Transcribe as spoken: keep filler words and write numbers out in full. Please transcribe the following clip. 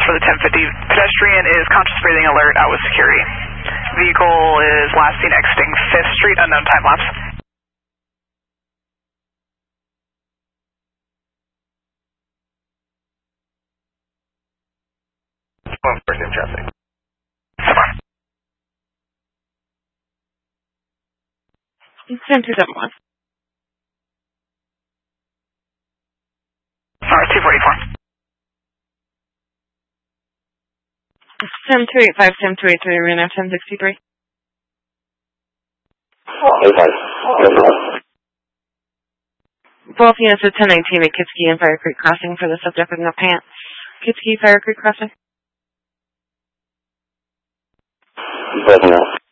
for the ten fifty. Pedestrian is conscious breathing alert, out with security. Vehicle is last seen exiting fifth Street, unknown time lapse. One person in traffic. ten two seven one. Alright, two forty-four. Sim two eight five, Sim two eight three, Reno ten sixty-three. Both units at ten nineteen at Kitski and Fire Creek Crossing for the subject with no pants. Kitski, Fire Creek Crossing. Both now.